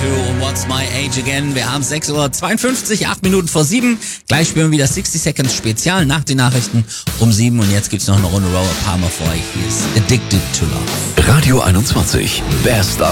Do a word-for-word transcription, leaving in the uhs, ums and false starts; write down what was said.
to What's My Age Again. Wir haben sechs Uhr zweiundfünfzig, acht Minuten vor sieben. Gleich spielen wir wieder sixty Seconds Spezial nach den Nachrichten um sieben. Und jetzt gibt's noch eine Runde Robert Palmer für euch. Hier ist Addicted to Love. Radio einundzwanzig. Best